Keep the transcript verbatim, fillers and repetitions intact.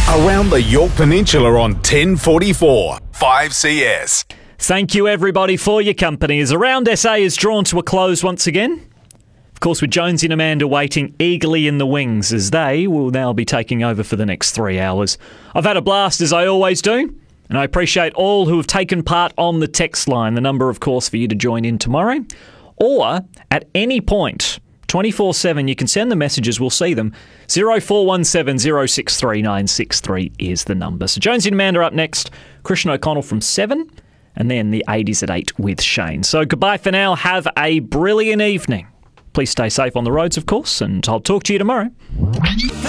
Around the Yorke Peninsula on ten forty-four, five C S. Thank you, everybody, for your company as Around S A is drawn to a close once again. Of course, with Jonesy and Amanda waiting eagerly in the wings as they will now be taking over for the next three hours. I've had a blast, as I always do, and I appreciate all who have taken part on the text line. The number, of course, for you to join in tomorrow. Or, at any point, twenty-four seven, you can send the messages, we'll see them. zero four one seven zero six three nine six three is the number. So Jonesy and Amanda up next, Christian O'Connell from seven, and then the eighties at eight with Shane. So goodbye for now, have a brilliant evening. Please stay safe on the roads, of course, and I'll talk to you tomorrow.